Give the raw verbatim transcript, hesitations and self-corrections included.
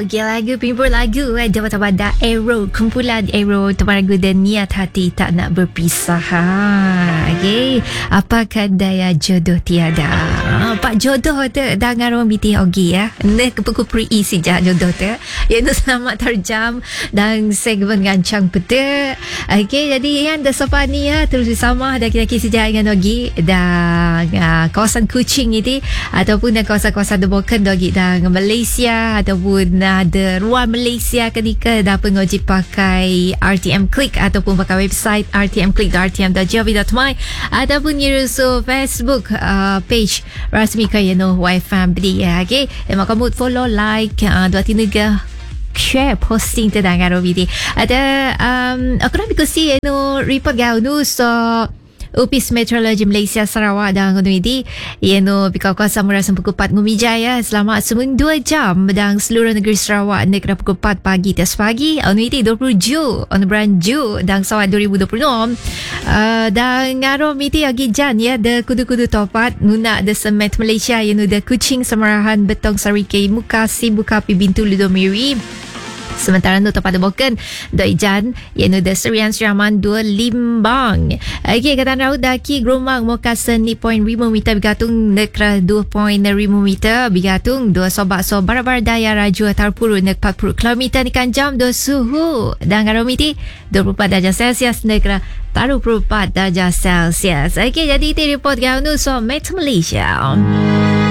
Okey, lagu Pimpur lagu eh, Jawatan Badak Aero, kumpulan Aero Temaragu dan Niat Hati Tak Nak Berpisah. Okey, apakah daya jodoh tiada? Ha, Pak jodoh tu dah ngarang biti ogi ya. Ne kepu-kepu isi jah jodoh tu. Yang selamat terjam dan segmen gancang petik. Okey, jadi yang dah sapa ni ya terus bersama dah kita kisah dengan ogi dan uh, kawasan Kuching ini ataupun dan kawasan-kawasan Debokan dogi dan Malaysia ataupun ada ruang Malaysia ketika dapat ngoji pakai R T M Click ataupun pakai website r t m click dot r t m dot gov dot my ataupun yurusu Facebook uh, page rasmi Kayano Y F M beri ya. Okay, emak kamu follow, like, uh, dua tiga share posting tentang ngaro video ada um, aku nak bikusi no report gau no so Upis Meteorologi Malaysia Sarawak dan Gunung Ieno Bikau Kuasa Merasan pukul empat Ngumijaya selamat semua dua jam dan seluruh negeri Sarawak negara pukul empat pagi tes pagi Gunung Iti dua puluh Ju on bulan Ju dan Sarawak dua ribu dua puluh enam uh, dan ngarom iti agi jan ya de kudu-kudu topat nuna de semet Malaysia ienu de Kuching Semarahan Betong Sarike Mukasi Bukapi Bintu Ludomiri. Sementara tu tempat Boken Doi Jan ienu de Serian Siraman dua Limbang. Okey, kata raut daki Gromang Mokasen ni point lima meter bigatung nekra dua point lima meter bigatung dua sobak so barabar daya raju tarpuru nek empat puluh kilometer ni kan jam dua suhu dan garomiti dua puluh empat darjah Celsius nekra taruh dua puluh empat darjah Celsius. Okey, jadi itu report gau nu so Met Malaysia.